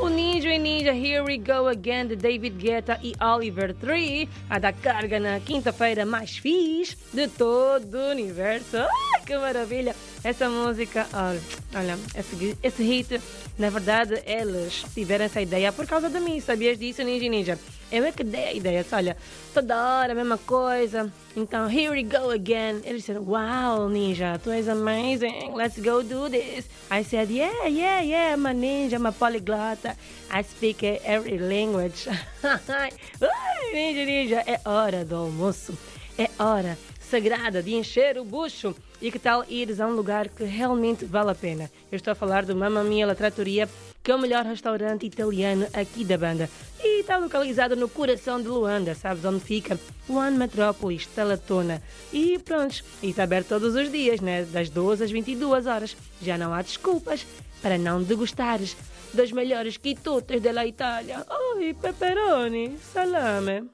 Uau! Ninja e Ninja, Here We Go Again, de David Guetta e Oliver Tree, a dar carga na quinta-feira mais fixe de todo o universo. Ai, que maravilha! Essa música, olha, esse hit, na verdade, eles tiveram essa ideia por causa de mim, sabias disso, Ninja e Ninja? Eu é que dei a ideia, olha, toda hora a mesma coisa. Então, here we go again. Eles disseram, wow, Ninja, tu és amazing, let's go do this. I said, yeah, I'm a ninja, I'm a polyglota. I speak every language. Ninja, é hora do almoço. É hora sagrada de encher o bucho. E que tal ires a um lugar que realmente vale a pena? Eu estou a falar do Mamma Mia La Trattoria, que é o melhor restaurante italiano aqui da banda. E está localizado no coração de Luanda, sabes onde fica? One Metrópolis, Talatona. E pronto, e está aberto todos os dias, né? Das 12 às 22 horas. Já não há desculpas para não degustares das melhores quitutes da Itália. Oi, pepperoni, salame.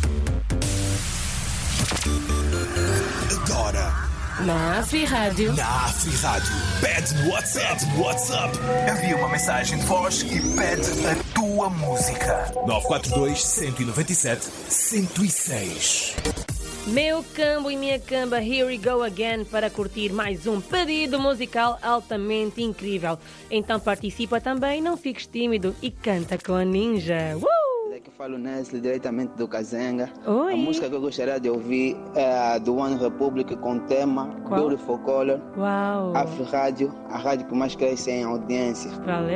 Agora na Afri Rádio. Pede no WhatsApp. Envia uma mensagem de voz e pede a tua música. 942-197-106. Meu cambo e minha camba, here we go again, para curtir mais um pedido musical altamente incrível. Então participa também, não fiques tímido e canta com a Ninja. Aqui falo Nestle, diretamente do Kazenga. Oi. A música que eu gostaria de ouvir é a do One Republic com o tema Qual? Beautiful Color. Uau! Afri Rádio, a rádio que mais cresce em audiência. Valeu.